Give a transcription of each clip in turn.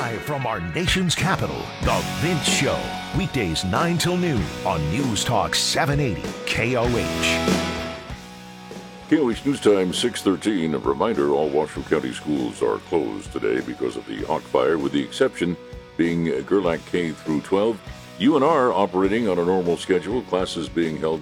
Live from our nation's capital, The Vince Show. Weekdays 9 till noon on News Talk 780 KOH. KOH News Time 6:13. A reminder, all Washoe County schools are closed today because of the Hawk Fire, with the exception being Gerlach K through 12. UNR operating on a normal schedule, classes being held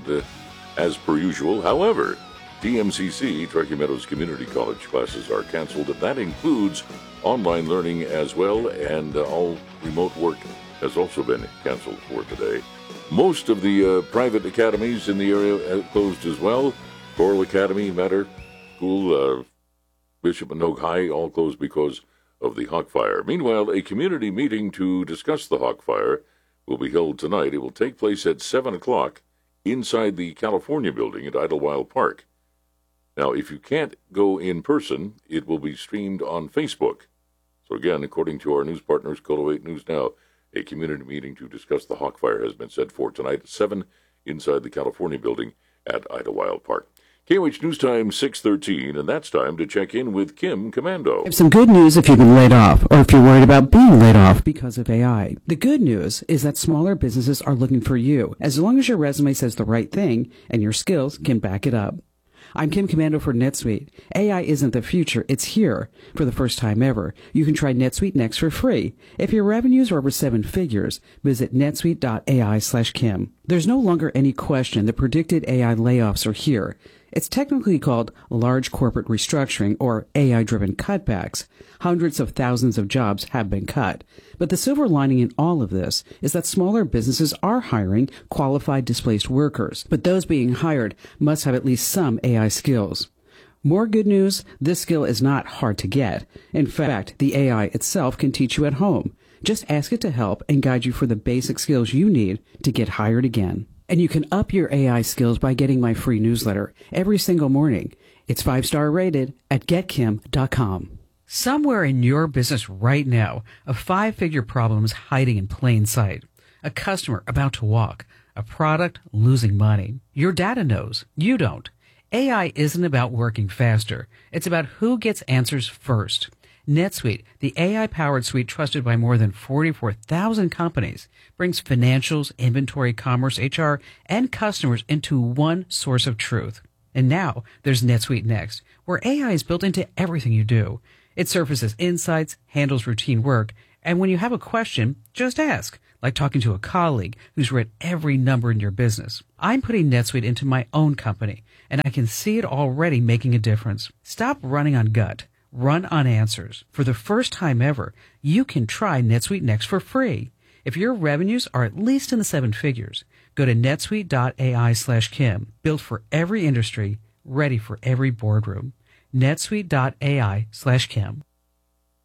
as per usual. However, TMCC, Truckee Meadows Community College, classes are canceled, and that includes online learning as well, and all remote work has also been canceled for today. Most of the private academies in the area closed as well. Coral Academy, Matter School, Bishop Manogue High, all closed because of the Hawk Fire. Meanwhile, a community meeting to discuss the Hawk Fire will be held tonight. It will take place at 7 o'clock inside the California building at Idlewild Park. Now, if you can't go in person, it will be streamed on Facebook. So again, according to our news partners, KOLO 8 News Now, a community meeting to discuss the Hawk Fire has been set for tonight at 7 inside the California building at Idlewild Park. KOH News Time 6:13, and that's time to check in with Kim Komando. I have some good news if you've been laid off, or if you're worried about being laid off because of AI. The good news is that smaller businesses are looking for you, as long as your resume says the right thing and your skills can back it up. I'm Kim Komando for NetSuite. AI isn't the future, it's here. For the first time ever, you can try NetSuite Next for free. If your revenues are over 7 figures, visit netsuite.ai/Kim. There's no longer any question the predicted AI layoffs are here. It's technically called large corporate restructuring or AI-driven cutbacks. Hundreds of thousands of jobs have been cut. But the silver lining in all of this is that smaller businesses are hiring qualified displaced workers. But those being hired must have at least some AI skills. More good news, this skill is not hard to get. In fact, the AI itself can teach you at home. Just ask it to help and guide you for the basic skills you need to get hired again. And you can up your AI skills by getting my free newsletter every single morning. It's 5-star rated at getkim.com. Somewhere in your business right now, a 5-figure problem is hiding in plain sight. A customer about to walk, a product losing money. Your data knows, you don't. AI isn't about working faster. It's about who gets answers first. NetSuite, the AI-powered suite trusted by more than 44,000 companies, brings financials, inventory, commerce, HR, and customers into one source of truth. And now there's NetSuite Next, where AI is built into everything you do. It surfaces insights, handles routine work, and when you have a question, just ask, like talking to a colleague who's read every number in your business. I'm putting NetSuite into my own company, and I can see it already making a difference. Stop running on gut. Run on answers. For the first time ever, you can try NetSuite Next for free. If your revenues are at least in the 7 figures, go to netsuite.ai/Kim. Built for every industry, ready for every boardroom. netsuite.ai/Kim.